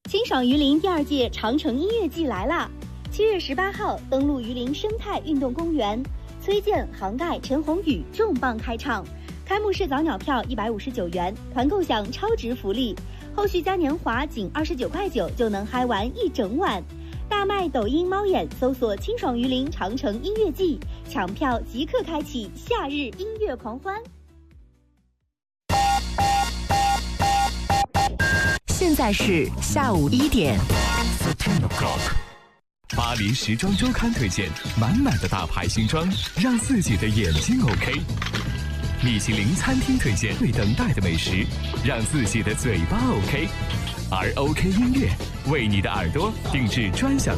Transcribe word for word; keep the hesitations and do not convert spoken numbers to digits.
清爽榆林第二届长城音乐季来啦！七月十八号登陆榆林生态运动公园，崔健、杭盖、陈鸿宇重磅开唱。开幕式早鸟票一百五十九元，团购享超值福利，后续嘉年华仅二十九块九就能嗨玩一整晚。大麦抖音猫眼搜索清爽榆林长城音乐季，抢票即刻开启夏日音乐狂欢。 现在是下午一点。 巴黎时装周刊推荐满满的大牌新装，让自己的眼睛 OK。米其林餐厅推荐最等待的美食，让自己的嘴巴 OK。而 OK 音乐为你的耳朵定制专享